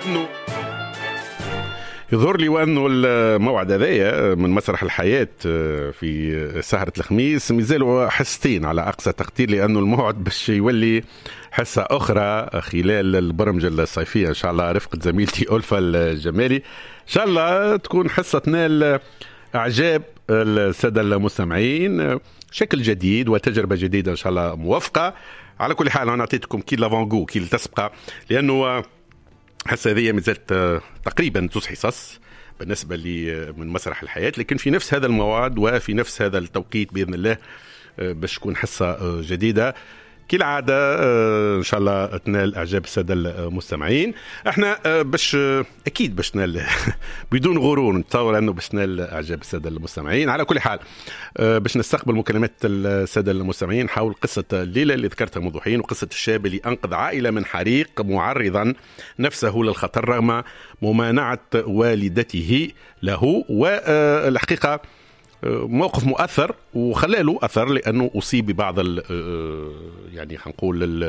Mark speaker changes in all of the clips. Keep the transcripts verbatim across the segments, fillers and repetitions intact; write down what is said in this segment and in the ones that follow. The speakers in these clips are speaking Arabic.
Speaker 1: يظهر لي وأنه الموعد هذايا من مسرح الحياة في سهرة الخميس مازالوا حصتين على أقصى تقدير، لأنه الموعد باش يولي حصة أخرى خلال البرمجة الصيفية إن شاء الله رفقة زميلتي ألفة الجمالي. إن شاء الله تكون حصة تنال إعجاب السادة المستمعين، شكل جديد وتجربة جديدة إن شاء الله موفقة. على كل حال أنا أعطيتكم كي لافانغو كي التسبقة، لأنه حاسة هذه مازالت تقريبا تص حصص بالنسبة لي من مسرح الحياة، لكن في نفس هذا الموعد وفي نفس هذا التوقيت بإذن الله باش تكون حصة جديدة كالعادة إن شاء الله تنال إعجاب السادة المستمعين. احنا باش أكيد باش نال بدون غرور نتصور أنه باش نال إعجاب السادة المستمعين. على كل حال باش نستقبل مكالمات السادة المستمعين حول قصة الليلة اللي ذكرتها منذ حين، وقصة الشاب اللي أنقذ عائلة من حريق معرضا نفسه للخطر رغم ممانعة والدته له. والحقيقة موقف مؤثر وخلاله أثر، لأنه أصيب ببعض يعني هنقول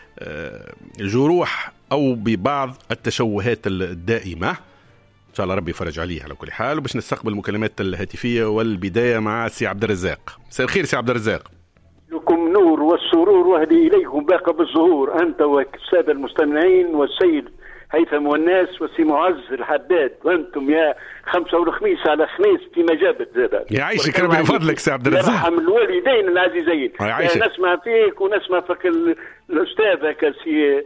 Speaker 1: الجروح أو ببعض التشوهات الدائمة. إن شاء الله ربي يفرج عليه. على كل حال وباش نستقبل المكالمات الهاتفية، والبداية مع سي عبد الرزاق. مساء الخير سي عبد الرزاق.
Speaker 2: لكم نور والسرور وهدي إليكم باقى بالزهور، أنت والسادة المستمعين والسيد هيثم والناس والسي معز الحداد، وانتم يا خمسة والخميس على خميس فيما جابت زاد.
Speaker 1: يا عايشك ربي بفضلك سي عبد الرزاق.
Speaker 2: يرحم الوالدين العزيزين. نسمع فيك ونسمع فيك الاستاذ هكا سي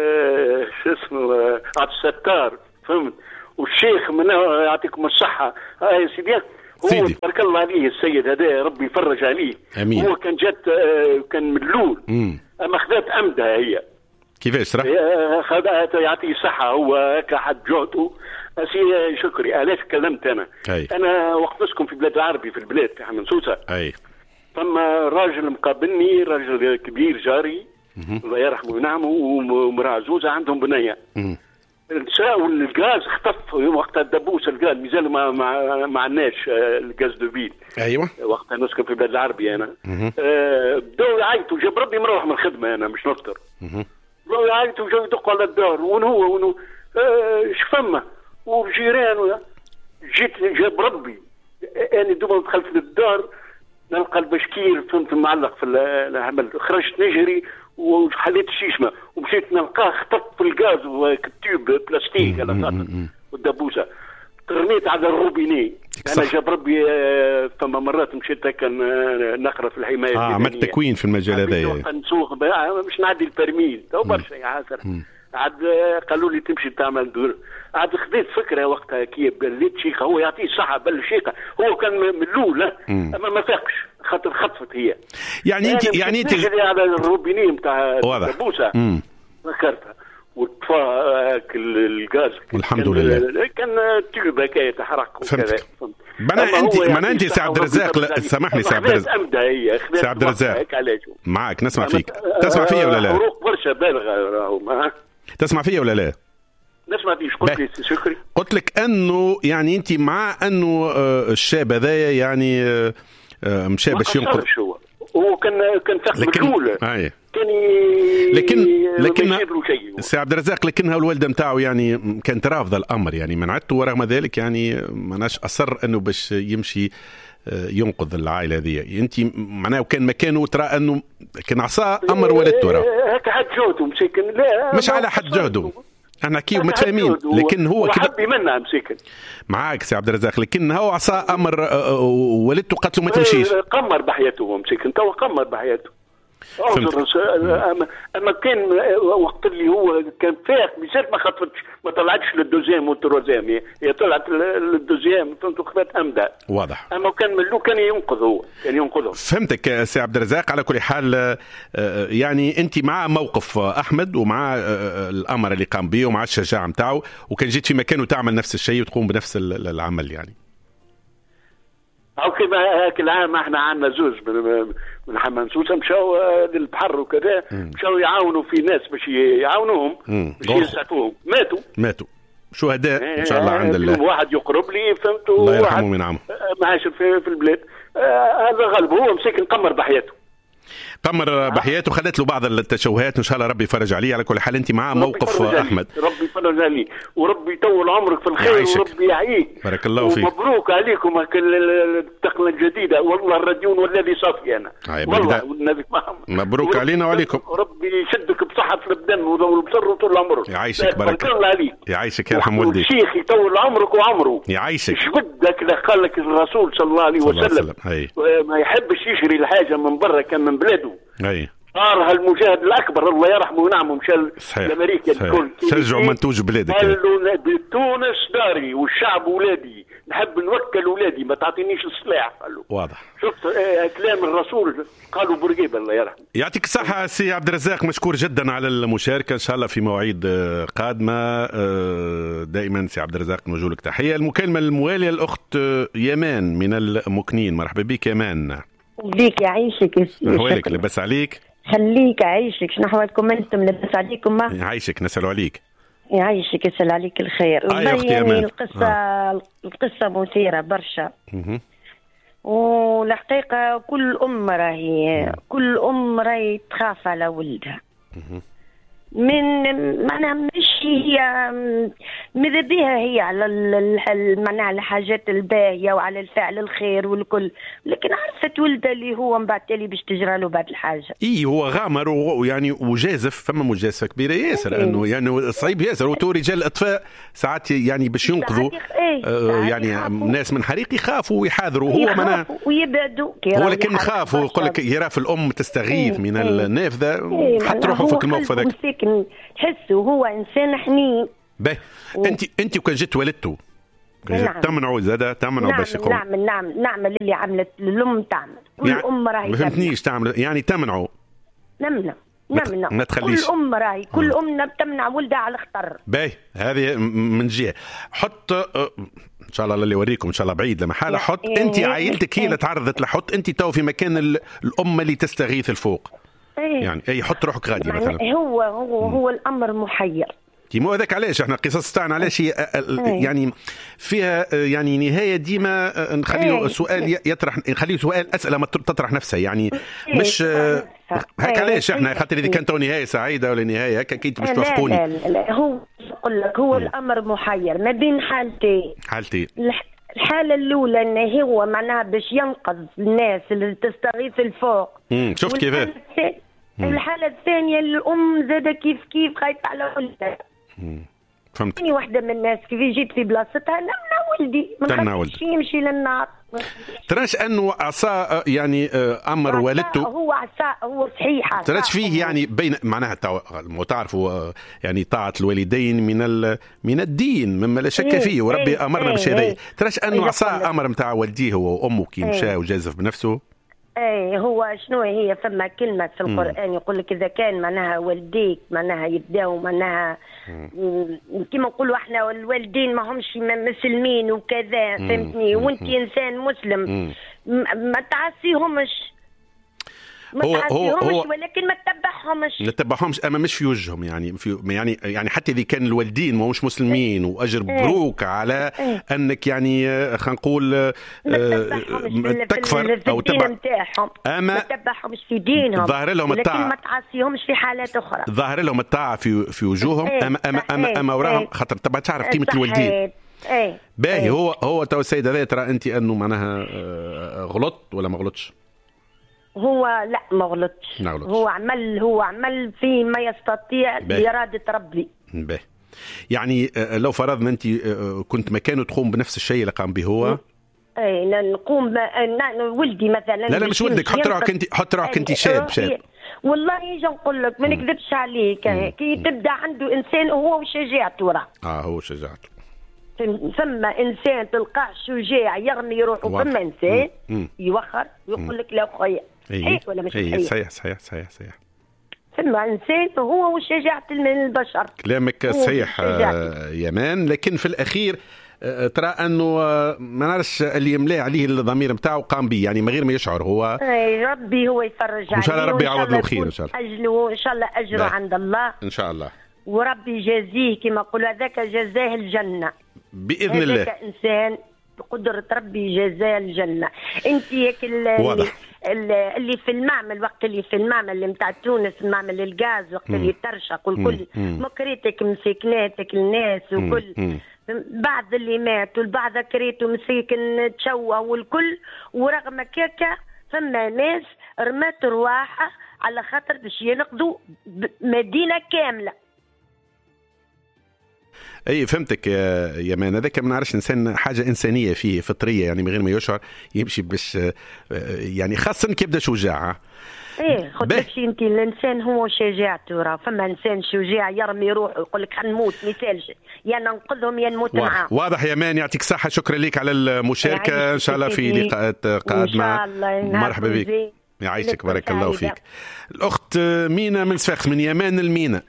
Speaker 2: آه شو اسمه آه عبد الستار، فهمت، والشيخ من يعطيكم الصحة. اه يا سيدي هو تبارك الله عليه السيد هذا ربي يفرج عليه.
Speaker 1: امين.
Speaker 2: هو كان جات آه كان مدلول مم. اما خذات امدها هي
Speaker 1: كيفاش صراحة؟
Speaker 2: خذات يعطيه صحة، هو كحد جهده. أسي شكري ألاش كلمت أنا
Speaker 1: أي.
Speaker 2: أنا وقفتكم في بلاد العربي في البلاد في حمنسوسة.
Speaker 1: أي. ثم
Speaker 2: راجل مقابلني، راجل كبير جاري الله يرحمه وينعمه، ومرأة عزوزة عندهم بنية. نساو الغاز اختف وقت الدبوس، الغاز مازال ما ما ما عندناش الغاز دوبيل.
Speaker 1: ايوه
Speaker 2: وقتها نسكن في بلاد العربي انا. أه بداو يعيطوا، جاب ربي مروح من الخدمة أنا مش نفطر. بداو يعيطوا وجاو يدقوا على الدار، وين هو وين هو ايش أه فما وجيران. جيت جاب ربي أنا دوبا دخلت للدار نلقى البشكير فهمت معلق في العمل، خرجت نجري وحليت الشيشمة ومشيت نلقاه خطف في الغاز وكتوب بلاستيك على خاطر والدبوسة. ترميت على الروبيني. أنا جاب ربي فما مرات مشيت كان نقرأ في الحماية.
Speaker 1: اه عملت تكوين في المجال هذا.
Speaker 2: نسوق مش نعدي البرميل تو برشا يا عاسر. عاد قالوا لي تمشي تعمل دور. عاد خذيت فكره وقتها كي بليت شيخه، هو يعطيه الصحه بل شيخه، هو كان من الاول اما ما فاقش خاطر خطفت هي.
Speaker 1: يعني انت يعني انت
Speaker 2: على الروبيني نتاع البوسه ذكرتها وطفى الغاز
Speaker 1: والحمد لله
Speaker 2: كان تيوب هكا يتحرك وكذا.
Speaker 1: معناها انت معناها انت سي عبد الرزاق، سامحني سي عبد الرزاق، سي عبد الرزاق معك نسمع فيك. تسمع فيا ولا لا؟
Speaker 2: فروق برشا بالغه راهو. تسمع
Speaker 1: فيا ولا لا؟
Speaker 2: نسمع فيش. قلت لي شكري،
Speaker 1: قلت لك انه يعني انت مع انه الشاب هذايا يعني مشى باش ينقذ.
Speaker 2: هو كان كان فاهم الاولى
Speaker 1: كان
Speaker 2: ي...
Speaker 1: لكن لكن سي عبد الرزاق لكنها الوالده نتاعو يعني كانت رافضه الامر، يعني منعته، ورغم ذلك يعني ماناش اصر انه باش يمشي ينقذ العائله هذه. انت معناه كان مكانه ترى انه كان عصا امر والدته راه
Speaker 2: هكا حد جهده مسكن. لا
Speaker 1: مش على حد جهده، احنا كي متفاهمين، لكن هو كده
Speaker 2: حبي منها مسكن معاك
Speaker 1: سي عبد الرزاق، لكن هو عصا امر والدته قتله ما تمشيش.
Speaker 2: قمر بحياته مسكن تو قمر بحياته. اما اما كان وقت اللي هو كان فاق مشات ما خطفتش ما طلعتش للدوزيام والتروزيام، هي طلعت للدوزيام فهمت وخذت امدا
Speaker 1: واضح.
Speaker 2: اما كان ملو كان ينقذ، هو كان ينقذه.
Speaker 1: فهمتك سي عبد الرزاق. على كل حال يعني انت مع موقف احمد ومع الامر اللي قام به ومع الشجاعه نتاعو، وكان جيت في مكانه تعمل نفس الشيء وتقوم بنفس العمل يعني.
Speaker 2: او كما هاك العام احنا عندنا زوج من من حمنسوسه مشاو للبحر وكذا، مشاو يعاونوا في ناس باش يعاونوهم باش يسعفوهم، ماتوا
Speaker 1: ماتوا شهداء ان شاء الله عند الله.
Speaker 2: واحد يقرب لي فهمت،
Speaker 1: الله يرحمه وينعمه،
Speaker 2: معاش في, في البلاد. آه هذا غلب، هو مسكن قمر بحياته.
Speaker 1: تمر بحياته خلت له بعض التشوهات، ان شاء الله ربي يفرج عليه. على كل حال انت مع موقف احمد،
Speaker 2: ربي يفرج عليه وربي يطول عمرك في الخير وربي يعيك.
Speaker 1: بارك الله فيك.
Speaker 2: ومبروك عليكم التقنيه الجديده، والله الراديون والذي صافي انا والله والنبي
Speaker 1: مبروك علينا وعليكم.
Speaker 2: ربي يشدك بصحه البدن والبصر طول عمرك.
Speaker 1: يعيشك بارك الله عليك. يعيشك يرحم والديك.
Speaker 2: الشيخ يطول عمرك وعمره.
Speaker 1: يعيشك.
Speaker 2: ايش بدك اللي قال لك الرسول صلى الله عليه وسلم ما يحبش يشري الحاجه من برا كان من بلاده.
Speaker 1: اي
Speaker 2: صار المجاهد الاكبر الله يرحمه ونعمه مشى لامريكا الكل
Speaker 1: شجعوا منتوج بلادك.
Speaker 2: قال له تونس داري والشعب ولادي، نحب نوكل ولادي ما تعطينيش السلاح. قال له
Speaker 1: واضح.
Speaker 2: شفت آه كلام الرسول قالوا برقيبه الله يرحمه.
Speaker 1: يعطيك الصحه سي عبد الرزاق، مشكور جدا على المشاركه، ان شاء الله في مواعيد قادمه. دائما سي عبد الرزاق نوجه لك تحيه. المكالمه المواليه الاخت يمان من المكنين، مرحبا بك يمان.
Speaker 3: بيك يعيشك يا سيدي.
Speaker 1: أحوالك لبس عليك.
Speaker 3: خليك عايشك، شنو أحوالكم أنتم لبس عليكم؟ ما
Speaker 1: يعيشك نسألوا عليك.
Speaker 3: يعيشك يسأل عليك الخير.
Speaker 1: آه يا
Speaker 3: يعني القصة آه. القصة مثيرة برشا. والحقيقة كل أم راهي كل أم راهي تخاف على ولدها. من معناها مش هي ماذا بها هي على معناها الحاجات الباهيه وعلى الفعل الخير والكل، لكن عرفت ولدها اللي هو من بعد تالي باش تجرى له بعد الحاجه.
Speaker 1: اي هو غامر ويعني وجازف، فما مجازفه كبيره ياسر إيه. انه يعني صعيب ياسر. وتو رجال الاطفاء ساعات يعني باش ينقذوا إيه. آه يعني يخافوا. ناس من حريق يخافوا ويحاذروا، هو معناها
Speaker 3: ويبعدوا،
Speaker 1: هو لكن خافوا يقول لك يرى في الام تستغيث إيه. من إيه. النافذه إيه. حط روحه في الموقف هذاك.
Speaker 3: تحسه هو انسان حنين.
Speaker 1: باهي و... انت انت وكان جيت والدته
Speaker 3: نعم.
Speaker 1: تمنعوا زاده تمنعوا
Speaker 3: نعم.
Speaker 1: باش يقوم.
Speaker 3: نعمل نعمل نعمل اللي عملت الام تعمل، كل
Speaker 1: يعني
Speaker 3: ام راهي
Speaker 1: ما فهمتنيش تعمل يعني تمنعوا.
Speaker 3: نمنع نمنع
Speaker 1: ما تخليش
Speaker 3: كل ام راهي كل ام تمنع ولدها على الخطر.
Speaker 1: باهي هذه من جهه. حط ان شاء الله اللي يوريكم ان شاء الله بعيد لما حاله. حط إيه انت عائلتك هي اللي تعرضت لحط انت تو في مكان الام اللي تستغيث الفوق.
Speaker 3: إيه.
Speaker 1: يعني اي حط روحك غادي
Speaker 3: يعني
Speaker 1: مثلا.
Speaker 3: هو هو هو الامر محير.
Speaker 1: كيما هذاك علاش احنا قصص تاعنا علاش هي يعني فيها يعني نهايه ديما نخليه السؤال يطرح، نخليه سؤال اسئله ما تطرح نفسها يعني مش هكا. علاش احنا خاطر اذا كانت نهايه سعيده ولا نهايه هكا كنت باش توافقوني.
Speaker 3: لا لا لا هو نقول لك هو الامر محير ما بين حالتين.
Speaker 1: حالتين.
Speaker 3: الحالة الأولى أنه هو معناها باش ينقذ الناس اللي تستغيث الفوق.
Speaker 1: امم شفت كيف.
Speaker 3: الحالة الثانية الأم زادة كيف كيف خايفة على ولدها.
Speaker 1: فهمت.
Speaker 3: أنا واحدة من الناس كيف جيت في بلاصتها نمنع ولدي ما نخليش يمشي للنار.
Speaker 1: تراش أنه عصا يعني أمر والدته.
Speaker 3: هو عصا هو صحيح.
Speaker 1: تراش فيه يعني بين معناها تعرفوا يعني طاعة الوالدين من من الدين مما لا شك فيه، وربي إيه أمرنا بشيء. إيه تراش أنه عصا أمر متاع والديه هو وأمه كي مشى وجازف بنفسه.
Speaker 3: ايه هو شنو هي فما كلمة في القرآن يقول لك إذا كان معناها والديك معناها يبداو معناها كما نقولوا احنا الوالدين ما همش مسلمين وكذا فهمتني، وانت إنسان مسلم ما تعصيهمش ما
Speaker 1: هو
Speaker 3: تعصيهمش
Speaker 1: هو
Speaker 3: ولكن ما تتبعهمش
Speaker 1: ما تتبعهمش اما مش في وجههم يعني في يعني يعني حتى اذا كان الوالدين ما همش مسلمين واجر بروك على انك يعني خلينا نقول تكفر او تبع
Speaker 3: نتاعهم
Speaker 1: اما
Speaker 3: ما تتبعهمش في دينهم
Speaker 1: ظاهر لهم الطاعه
Speaker 3: ما تعصيهمش في حالات اخرى
Speaker 1: ظاهر لهم الطاعه في في وجوههم اما اما اما, أما وراهم خاطر تبع تعرف قيمه الوالدين.
Speaker 3: ايه
Speaker 1: باهي هو هو تو السيد هذا ترى انت انه معناها غلط ولا ما غلطش؟
Speaker 3: هو لا ما غلطش، هو عمل هو عمل في ما يستطيع بإرادة ربي.
Speaker 1: باهي يعني لو فرضنا انت كنت مكانه تقوم بنفس الشيء اللي قام به هو.
Speaker 3: اي نقوم ب... ولدي مثلا.
Speaker 1: لا لا مش ولدك، حط روحك انت حط روحك انت شاب شاب.
Speaker 3: والله يجي نقول لك ما نكذبش عليك كي تبدا عنده انسان هو وشجاعته راه.
Speaker 1: اه هو شجاعته.
Speaker 3: ثم انسان تلقاه شجاع يرمي روحه، ثم انسان يوخر ويقول لك لا خويا صحيح ولا مش صحيح؟
Speaker 1: صحيح صحيح صحيح صحيح.
Speaker 3: ثم انسان هو وشجاعة البشر.
Speaker 1: كلامك صحيح يمان، لكن في الاخير ترى انه ما نعرفش اللي يملاه عليه الضمير نتاعو قام به يعني من غير ما يشعر هو.
Speaker 3: اي ربي هو يفرج عليه
Speaker 1: ان شاء الله ربي يعوض له خير ان شاء الله.
Speaker 3: اجله ان شاء الله اجره عند الله
Speaker 1: ان شاء الله،
Speaker 3: وربي يجازيه كما نقولوا هذاك جزاه الجنه
Speaker 1: باذن الله.
Speaker 3: هذاك انسان بقدرة ربي جزاء الجنة. انت ياك اللي, اللي في المعمل، وقت اللي في المعمل اللي متاع تونس، المعمل الغاز، وقت اللي ترشق والكل مكريتك مسكناتك الناس وكل مم. بعض اللي مات والبعض كريتو مسيكن تشوه والكل، ورغم كيكا فما ناس رمات رواحها على خاطر باش ينقذوا مدينة كاملة.
Speaker 1: اي فهمتك يا يا مان. هذاك ما نعرفش انسان حاجه انسانيه فيه فطريه يعني من غير ما يشعر يمشي باش يعني خاصه كي يبدا شجاع.
Speaker 3: ايه خد بالك انت الانسان هو شجاعته، راه فما انسان شجاع يرمي روحه يقول لك حنموت مثالش يا ننقذهم يا نموت معاهم.
Speaker 1: واضح يا مان، يعطيك صحه، شكرا لك على المشاركه، ان شاء الله في لقاءات قادمه. مرحبا بك، يعيشك، بارك الله فيك. الاخت مينا من صفاقس، من يمان المينا.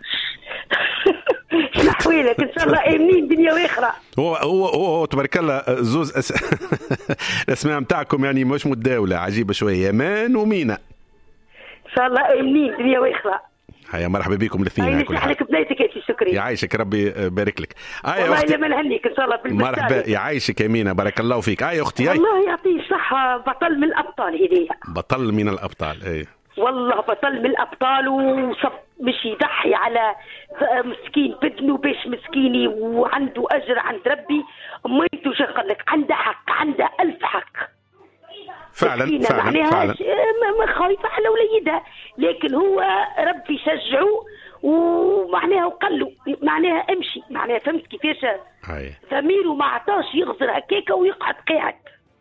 Speaker 3: نحويلك ان شاء الله امين دنيا واخره.
Speaker 1: هو هو هو تبارك الله زوز أس... الاسماء نتاعكم يعني مش متداوله، عجيبه شويه، يمان ومينا.
Speaker 3: ان شاء الله امين دنيا واخره.
Speaker 1: هيا مرحبا بكم الاثنين.
Speaker 3: يصلح لك بنيتك يا شكري.
Speaker 1: يعيشك ربي يبارك لك.
Speaker 3: آه والله الا ما نهنيك ان شاء الله بالبرنامج.
Speaker 1: مرحبا، يعيشك يا مينا، بارك الله فيك. اي اختي، اي
Speaker 3: والله يعطيه الصحه، بطل من الابطال هذيا.
Speaker 1: بطل من الابطال، اي
Speaker 3: والله بطل من الابطال، وصف مش يضحي على مسكين بدنه باش مسكيني وعنده اجر عند ربي. ميتو شغل لك عنده حق، عنده الف حق
Speaker 1: فعلا فعلا
Speaker 3: معناها
Speaker 1: فعلا.
Speaker 3: ما خايفه على وليدها، لكن هو ربي يشجعه ومعناها وقال له معناها امشي، معناها فهمت كيفاش ضميره ما عطاش يغزر هكاكا ويقعد قاعد.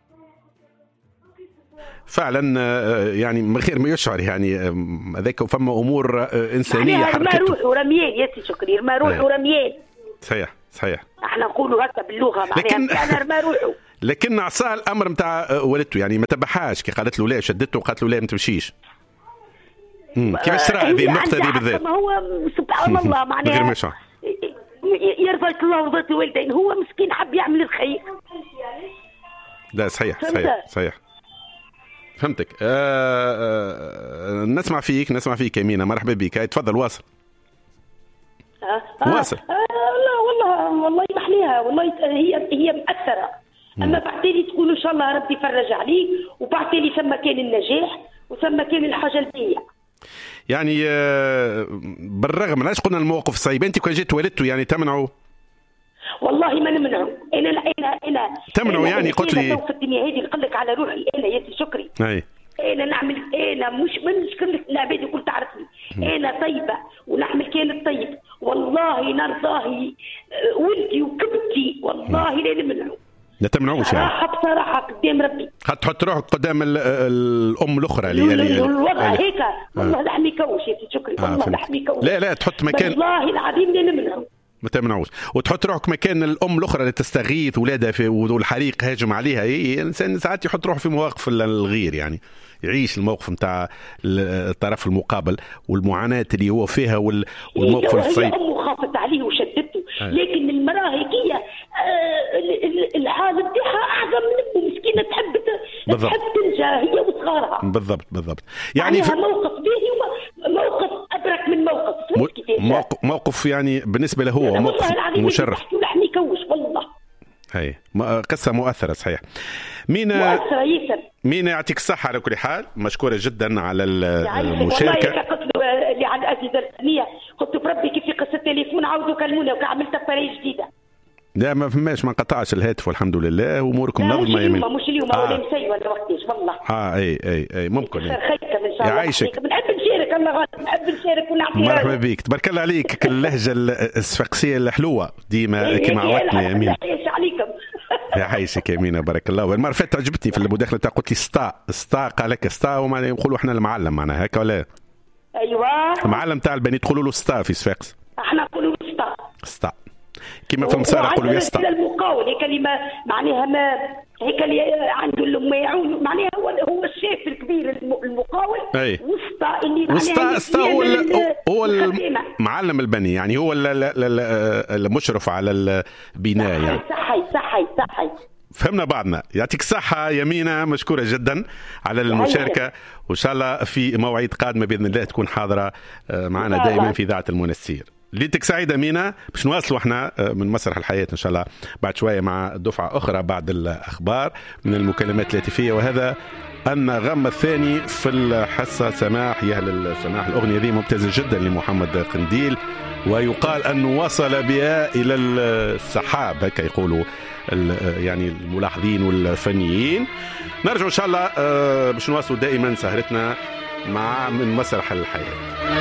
Speaker 1: فعلا يعني من غير ما يشعر يعني هذاك فما امور انسانيه
Speaker 3: حركته. ما روح ورميان يا سي شكري، ما روح ورميان.
Speaker 1: صحيح صحيح.
Speaker 3: احنا نقولوا هكا باللغه معناها لكن ما روحه.
Speaker 1: لكن عصا الامر نتاع والدته يعني ما تبعهاش كي قالت له لا، شدته وقالت له لا ما تمشيش. كيفاش صرا هذه النقطه هذه بالذات؟
Speaker 3: ما هو سبحان الله معناها
Speaker 1: غير ما يشعر.
Speaker 3: يرضى الله ورضا الوالدين، هو مسكين حب يعمل الخير.
Speaker 1: لا صحيح صحيح صحيح. فهمتك. آه آه نسمع فيك نسمع فيك يا مينا، مرحبا بك. تفضل واصل.
Speaker 3: آه واصل. آه لا والله والله يمحليها، والله هي هي مأثرة. أما بعدين تقول إن شاء الله ربي يفرج عليه، وبعدين ثم كان النجاح وثم كان الحاجة البيئة.
Speaker 1: يعني آه بالرغم علاش قلنا الموقف صعيب، أنت كان جيت والدته يعني تمنعه؟
Speaker 3: والله ما نمنعه. انا انا انا
Speaker 1: تمنعوا يعني قلت لي
Speaker 3: في الدنيا هذه نقول لك على روحي انا يا سي شكري.
Speaker 1: اي
Speaker 3: انا نعمل انا مش من نشكر العباد يقول تعرفني انا طيبه ونعمل كان الطيب، والله نرضاه ولدي وكبتي، والله لا نمنعه.
Speaker 1: لا تمنعوش يعني
Speaker 3: صراحه بصراحه قدام ربي.
Speaker 1: تحط روحك قدام الام الاخرى اللي
Speaker 3: اللي الوضع هيك والله لحم يكوش يا سي شكري، والله لحم يكوش.
Speaker 1: لا لا تحط مكان
Speaker 3: والله العظيم لا نمنعه،
Speaker 1: ما تمنعوش. وتحط روحك مكان الام الاخرى اللي تستغيث ولادها في والحريق هاجم عليها. اي الانسان ساعات يحط روحه في مواقف الغير، يعني يعيش الموقف نتاع الطرف المقابل والمعاناه اللي هو فيها والموقف الصعيب.
Speaker 3: امه خافت عليه وشدته، لكن المراه هيك آه الحاله نتاعها اعظم من امه مسكينه، تحب تحب تنجى هي وصغارها.
Speaker 1: بالضبط بالضبط. يعني
Speaker 3: في موقف باهي وموقف ادرك من موقف.
Speaker 1: موقف موقف يعني بالنسبه له هو موقف مشرف.
Speaker 3: لحم يكوش والله.
Speaker 1: هي قصه مؤثره صحيح. مينا
Speaker 3: مؤثره ياسر.
Speaker 1: مينا يعطيك الصحه على كل حال، مشكوره جدا على المشاركه.
Speaker 3: والله قلت له اللي على الأجهزة الرسمية قلت بربي كيف يقص التليفون عاودوا كلمونا وعملت طريقه جديده. لا
Speaker 1: ما فماش، ما انقطعش الهاتف والحمد لله، اموركم
Speaker 3: منظمه يا مين. مش اليوم آه. ولا مسي ولا وقتاش والله.
Speaker 1: اه اي اي اي ممكن.
Speaker 3: خيركم ان شاء الله.
Speaker 1: يعيشك.
Speaker 3: بنحب نشارك الله غالب، بنحب نشارك ونعطي.
Speaker 1: مرحبا بك، تبارك الله عليك. اللهجه الصفاقسيه الحلوه ديما كما عودتنا يا مين.
Speaker 3: عليكم.
Speaker 1: يعيشك يا مينا بارك الله. المره فاتت عجبتني في المداخله تاع قلت لي ستا ستا قال لك ستا، وما نقولوا احنا المعلم معناها هكا ولا؟
Speaker 3: ايوه
Speaker 1: المعلم تاع البنات يقولوا له ستا في صفاقس.
Speaker 3: احنا نقولوا ستا
Speaker 1: ستا كما في المصارى يقولوا يستا.
Speaker 3: المقاول هيك كلمه معناها ما هيك اللي عنده ما يعون معناها هو هو الشيف الكبير المقاول. وسطى اللي
Speaker 1: وسطى وسطى هو هو المعلم البني، يعني هو المشرف على البناء يعني.
Speaker 3: صحي صحي صحي.
Speaker 1: فهمنا بعضنا. يعطيك الصحة يمينة، مشكورة جدا على المشاركة، وإن شاء الله في مواعيد قادمة بإذن الله تكون حاضرة معنا دائما في إذاعة المنسير. ليتك سعيدة مينا. باش نواصلوا احنا من مسرح الحياة إن شاء الله بعد شوية مع دفعة أخرى بعد الأخبار من المكالمات الهاتفية. وهذا النغم الثاني في الحصة. سماح يا أهل السماح، الأغنية دي ممتازة جدا لمحمد قنديل، ويقال أنه وصل بها إلى السحاب هكا يقولوا يعني الملاحظين والفنيين. نرجع إن شاء الله باش نواصلوا دائما سهرتنا مع من مسرح الحياة.